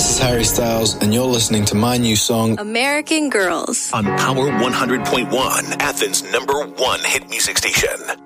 This is Harry Styles, and you're listening to my new song, American Girls, on Power 100.1, Athens' #1 hit music station.